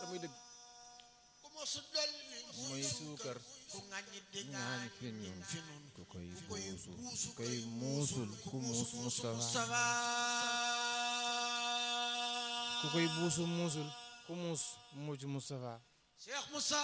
muy dëgg ku mos dolli mooy suukar ku ŋàññi di ñaan ŋaañ fi ñun fi nun ku koy ku koy buusu buusu ku koy muusul ku muus Mustafa ku koy buusu muusul ku muus mucc Mustafa Cheikh Moussa